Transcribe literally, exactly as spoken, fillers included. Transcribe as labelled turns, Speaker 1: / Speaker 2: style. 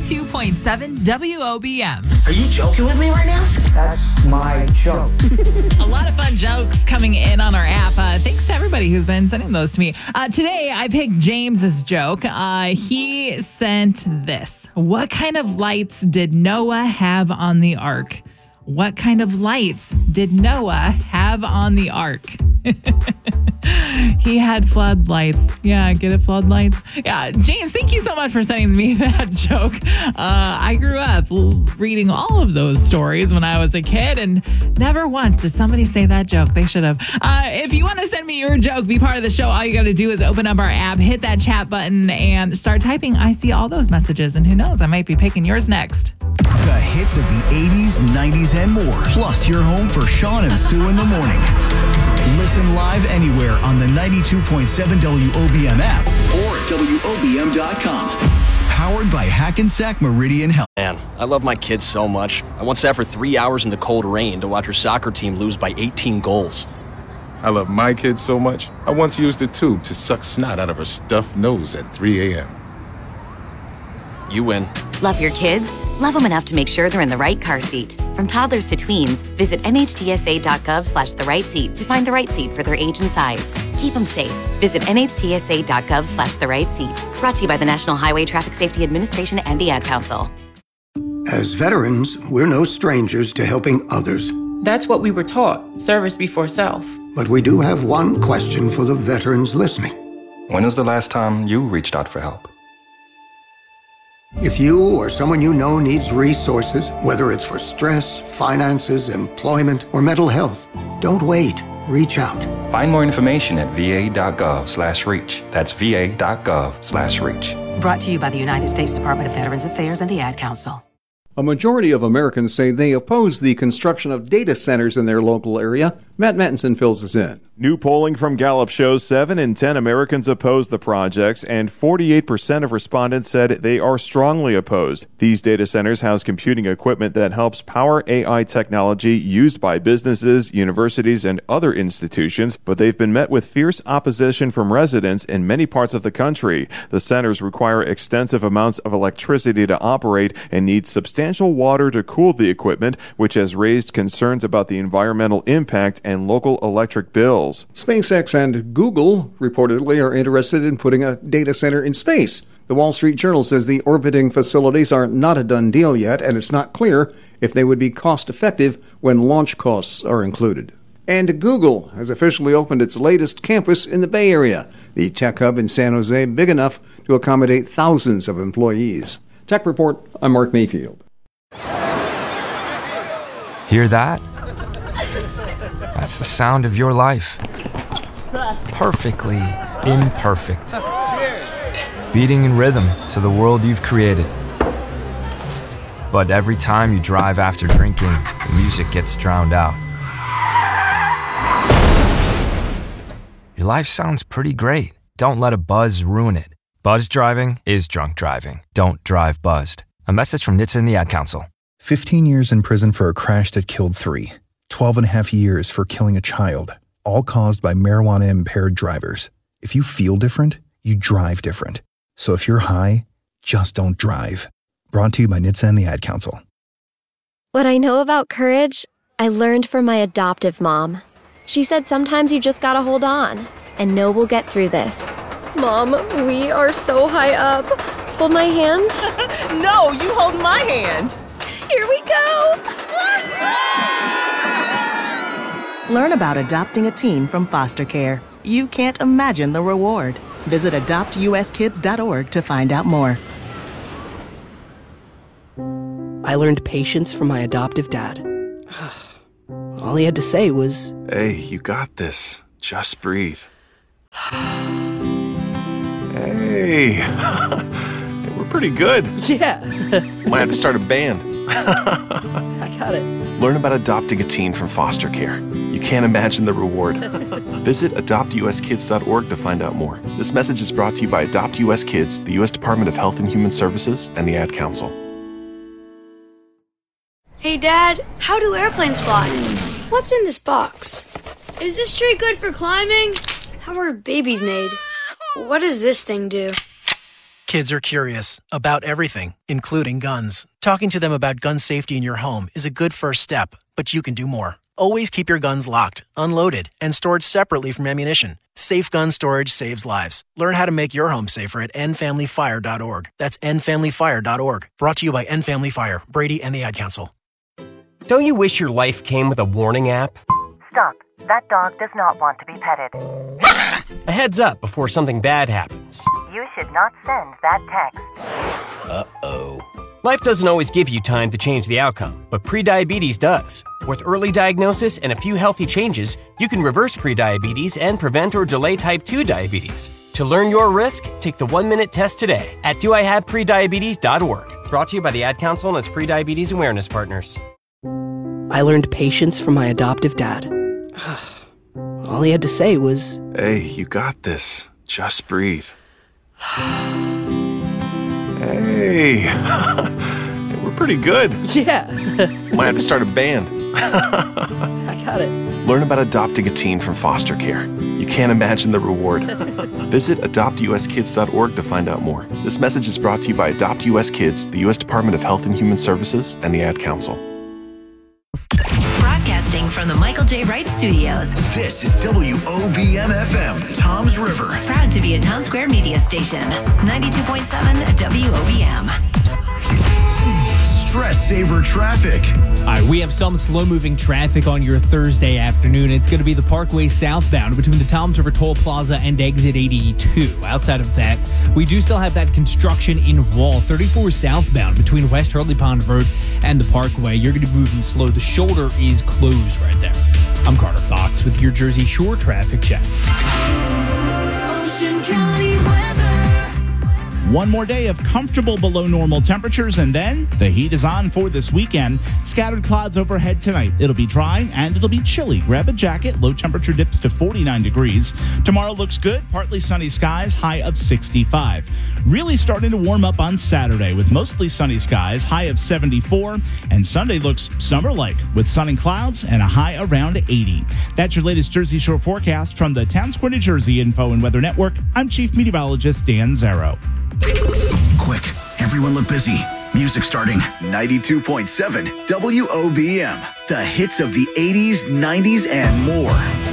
Speaker 1: ninety-two point seven W O B M.
Speaker 2: Are you joking with me right now?
Speaker 3: That's my joke.
Speaker 1: A lot of fun jokes coming in on our app. Uh, thanks to everybody who's been sending those to me. Uh, today, I picked James's joke. Uh, he sent this. What kind of lights did Noah have on the ark? What kind of lights did Noah have on the ark? He had floodlights. Yeah, get it, floodlights? Yeah, James, thank you so much for sending me that joke. Uh, I grew up reading all of those stories when I was a kid, and never once did somebody say that joke. They should have. Uh, if you want to send me your joke, be part of the show, all you got to do is open up our app, hit that chat button, and start typing. I see all those messages, and who knows, I might be picking yours next.
Speaker 4: The hits of the eighties, nineties, and more. Plus, your home for Sean and Sue in the morning. Listen live anywhere on the ninety-two point seven W O B M app or at W O B M dot com. Powered by Hackensack Meridian Health.
Speaker 5: Man, I love my kids so much. I once sat for three hours in the cold rain to watch her soccer team lose by eighteen goals.
Speaker 6: I love my kids so much, I once used a tube to suck snot out of her stuffed nose at three a.m.
Speaker 5: You win.
Speaker 7: Love your kids? Love them enough to make sure they're in the right car seat. From toddlers to tweens, visit N H T S A dot gov slash the right seat to find the right seat for their age and size. Keep them safe. Visit N H T S A dot gov slash the right seat. Brought to you by the National Highway Traffic Safety Administration and the Ad Council.
Speaker 8: As veterans, we're no strangers to helping others.
Speaker 9: That's what we were taught, service before self.
Speaker 8: But we do have one question for the veterans listening.
Speaker 10: When was the last time you reached out for help?
Speaker 8: If you or someone you know needs resources, whether it's for stress, finances, employment, or mental health, don't wait. Reach out.
Speaker 10: Find more information at V A dot gov slash reach. That's V A dot gov slash reach.
Speaker 11: Brought to you by the United States Department of Veterans Affairs and the Ad Council.
Speaker 12: A majority of Americans say they oppose the construction of data centers in their local area. Matt Mattinson fills us in.
Speaker 13: New polling from Gallup shows seven in ten Americans oppose the projects, and forty-eight percent of respondents said they are strongly opposed. These data centers house computing equipment that helps power A I technology used by businesses, universities, and other institutions, but they've been met with fierce opposition from residents in many parts of the country. The centers require extensive amounts of electricity to operate and need substantial water to cool the equipment, which has raised concerns about the environmental impact and local electric bills.
Speaker 12: SpaceX and Google reportedly are interested in putting a data center in space. The Wall Street Journal says the orbiting facilities are not a done deal yet, and it's not clear if they would be cost-effective when launch costs are included. And Google has officially opened its latest campus in the Bay Area, the tech hub in San Jose, big enough to accommodate thousands of employees. Tech Report, I'm Mark Mayfield.
Speaker 14: Hear that? That's the sound of your life. Perfectly imperfect. Beating in rhythm to the world you've created. But every time you drive after drinking, the music gets drowned out. Your life sounds pretty great. Don't let a buzz ruin it. Buzz driving is drunk driving. Don't drive buzzed. A message from N H T S A and the Ad Council.
Speaker 4: fifteen years in prison for a crash that killed three. twelve and a half years for killing a child, all caused by marijuana-impaired drivers. If you feel different, you drive different. So if you're high, just don't drive. Brought to you by N H T S A and the Ad Council.
Speaker 15: What I know about courage, I learned from my adoptive mom. She said sometimes you just gotta hold on and know we'll get through this. Mom, we are so high up. Hold my hand.
Speaker 2: No, you hold my hand.
Speaker 15: Here we go.
Speaker 16: Learn about adopting a teen from foster care. You can't imagine the reward. Visit adopt U S kids dot org to find out more.
Speaker 17: I learned patience from my adoptive dad. All he had to say was,
Speaker 18: "Hey, you got this. Just breathe." Hey, we're pretty good.
Speaker 17: Yeah.
Speaker 18: Might have to start a band.
Speaker 17: I got it.
Speaker 18: Learn about adopting a teen from foster care. You can't imagine the reward. Visit adopt U S kids dot org to find out more. This message is brought to you by Adopt U S Kids, the U S Department of Health and Human Services, and the Ad Council.
Speaker 19: Hey, Dad, how do airplanes fly? What's in this box? Is this tree good for climbing? How are babies made? What does this thing do?
Speaker 20: Kids are curious about everything, including guns. Talking to them about gun safety in your home is a good first step, but you can do more. Always keep your guns locked, unloaded, and stored separately from ammunition. Safe gun storage saves lives. Learn how to make your home safer at end family fire dot org. That's end family fire dot org. Brought to you by End Family Fire, Brady, and the Ad Council.
Speaker 21: Don't you wish your life came with a warning app?
Speaker 22: Stop. That dog does not want to be petted.
Speaker 21: A heads up before something bad happens.
Speaker 22: You should not send that text.
Speaker 21: Uh-oh. Life doesn't always give you time to change the outcome, but prediabetes does. With early diagnosis and a few healthy changes, you can reverse prediabetes and prevent or delay type two diabetes. To learn your risk, take the one-minute test today at do I have prediabetes dot org. Brought to you by the Ad Council and its prediabetes awareness partners.
Speaker 17: I learned patience from my adoptive dad. All he had to say was,
Speaker 18: Hey, you got this. Just breathe. Hey, we're pretty good.
Speaker 17: Yeah.
Speaker 18: Might have to start a band.
Speaker 17: I got it.
Speaker 18: Learn about adopting a teen from foster care. You can't imagine the reward. Visit adopt U S kids dot org to find out more. This message is brought to you by Adopt U S Kids, the U S Department of Health and Human Services, and the Ad Council.
Speaker 23: Broadcasting from the Michael J. Wright Studios.
Speaker 24: This is W O B M F M, Tom's River.
Speaker 23: Proud to be a Town Square media station. ninety-two point seven W O B M.
Speaker 24: Stress Saver Traffic.
Speaker 25: All right, we have some slow-moving traffic on your Thursday afternoon. It's going to be the Parkway southbound between the Toms River Toll Plaza and Exit eighty-two. Outside of that, we do still have that construction in Wall. thirty-four southbound between West Hurley Pond Road and the Parkway. You're going to be moving slow. The shoulder is closed right there. I'm Carter Fox with your Jersey Shore traffic check.
Speaker 26: Ocean County weather.
Speaker 27: One more day of comfortable below normal temperatures, and then the heat is on for this weekend. Scattered clouds overhead tonight. It'll be dry and it'll be chilly. Grab a jacket. Low temperature dips to forty-nine degrees. Tomorrow looks good. Partly sunny skies. High of sixty-five. Really starting to warm up on Saturday with mostly sunny skies. High of seventy-four. And Sunday looks summer-like with sun and clouds and a high around eighty. That's your latest Jersey Shore forecast from the Town Square, New Jersey Info and Weather Network. I'm Chief Meteorologist Dan Zero.
Speaker 24: Quick, everyone look busy. Music starting. ninety-two point seven W O B M. The hits of the eighties, nineties, and more.